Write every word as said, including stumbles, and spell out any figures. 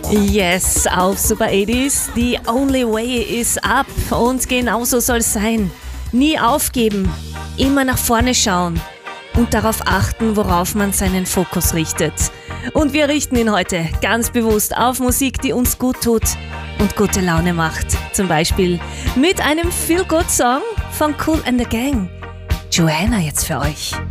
Yes, auf Super achtziger. The only way is up. Und genauso soll es sein. Nie aufgeben, immer nach vorne schauen und darauf achten, worauf man seinen Fokus richtet. Und wir richten ihn heute ganz bewusst auf Musik, die uns gut tut und gute Laune macht. Zum Beispiel mit einem Feel-Good-Song von Kool and the Gang. Joanna jetzt für euch.